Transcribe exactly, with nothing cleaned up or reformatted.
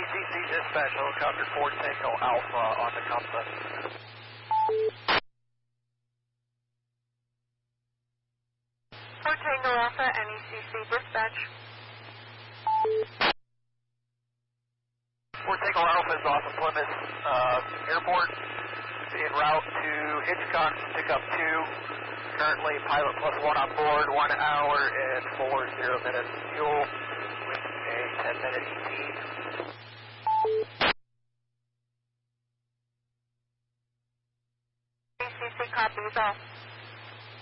C C dispatch, helicopter four Tango Alpha on the compass. four Tango Alpha, N E C C dispatch. four Tango Alpha is off of Plymouth uh, Airport, en route to Hitchcock to pick up two. Currently pilot plus one on board, one hour and four zero minutes fuel with a ten minute E T. C C C copies off.